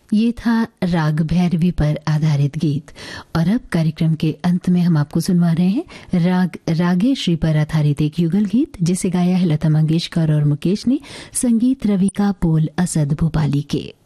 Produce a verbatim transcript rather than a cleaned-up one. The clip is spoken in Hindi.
ये था राग भैरवी पर आधारित गीत। और अब कार्यक्रम के अंत में हम आपको सुनवा रहे हैं राग रागेश्री पर आधारित एक युगल गीत, जिसे गाया है लता मंगेशकर और मुकेश ने, संगीत रवि का, बोल असद भोपाली के।